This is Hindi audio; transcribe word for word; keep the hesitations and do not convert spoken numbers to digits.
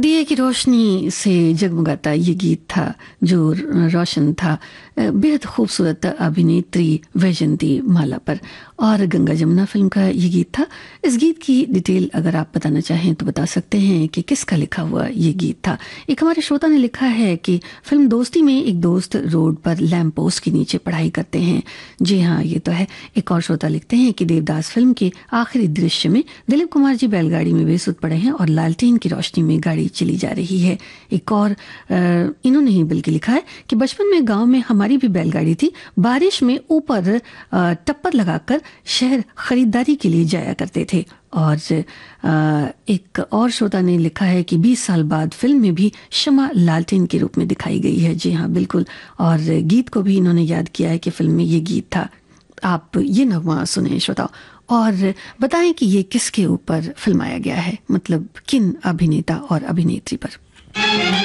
दिए की रोशनी से जगमगाता ये गीत था जो रोशन था बेहद खूबसूरत अभिनेत्री वैजंती माला पर, और गंगा जमुना फिल्म का ये गीत था। इस गीत की डिटेल अगर आप बताना चाहें तो बता सकते हैं कि किसका लिखा हुआ ये गीत था। एक हमारे श्रोता ने लिखा है कि फिल्म दोस्ती में एक दोस्त रोड पर लैंप पोस्ट के नीचे पढ़ाई करते हैं। जी हाँ, ये तो है। एक और श्रोता लिखते हैं कि देवदास फिल्म के आखिरी दृश्य में दिलीप कुमार जी बैलगाड़ी में बेसुध पड़े हैं और लालटेन की रोशनी में गाड़ी चली जा रही है। एक और इन्होंने ही बल्कि लिखा है कि बचपन में गांव में हमारी भी बैलगाड़ी थी, बारिश में ऊपर टप्पर लगाकर शहर खरीदारी के लिए जाया करते थे। और एक और श्रोता ने लिखा है कि बीस साल बाद फिल्म में भी शमा लालटेन के रूप में दिखाई गई है। जी हाँ, बिल्कुल। और गीत को भी इन्होंने याद किया है कि फिल्म में ये गीत था। आप ये नगमा सुने श्रोता और बताएं कि ये किसके ऊपर फिल्माया गया है, मतलब किन अभिनेता और अभिनेत्री पर।